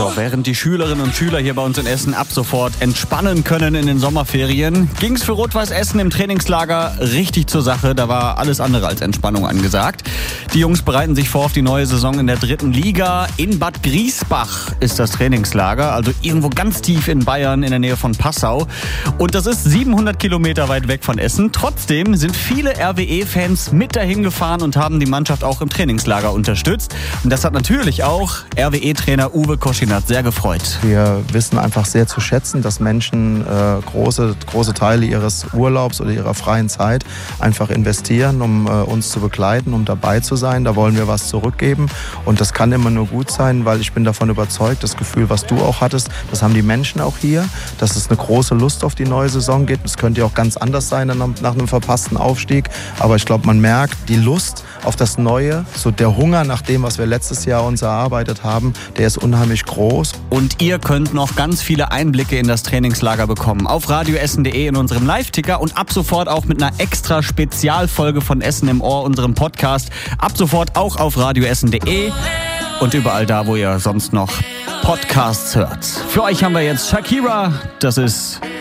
So, während die Schülerinnen und Schüler hier bei uns in Essen ab sofort entspannen können in den Sommerferien, ging es für Rot-Weiß Essen im Trainingslager richtig zur Sache. Da war alles andere als Entspannung angesagt. Die Jungs bereiten sich vor auf die neue Saison in der 3. Liga. In Bad Griesbach ist das Trainingslager, also irgendwo ganz tief in Bayern in der Nähe von Passau. Und das ist 700 Kilometer weit weg von Essen. Trotzdem sind viele RWE-Fans mit dahin gefahren und haben die Mannschaft auch im Trainingslager unterstützt. Und das hat natürlich auch RWE-Trainer Uwe Koschinat sehr gefreut. Wir wissen einfach sehr zu schätzen, dass Menschen große Teile ihres Urlaubs oder ihrer freien Zeit einfach investieren, um uns zu begleiten, um dabei zu sein. Da wollen wir was zurückgeben. Und das kann immer nur gut sein, weil ich bin davon überzeugt, das Gefühl, was du auch hattest, das haben die Menschen auch hier, dass es eine große Lust auf die neue Saison gibt. Es könnte ja auch ganz anders sein nach einem verpassten Aufstieg. Aber ich glaube, man merkt die Lust auf das Neue, so der Hunger nach dem, was wir letztes Jahr uns erarbeitet haben, der ist unheimlich groß. Und ihr könnt noch ganz viele Einblicke in das Trainingslager bekommen auf radioessen.de in unserem Live-Ticker und ab sofort auch mit einer extra Spezialfolge von Essen im Ohr, unserem Podcast. Ab sofort auch auf radioessen.de und überall da, wo ihr sonst noch Podcasts hört. Für euch haben wir jetzt Shakira, das ist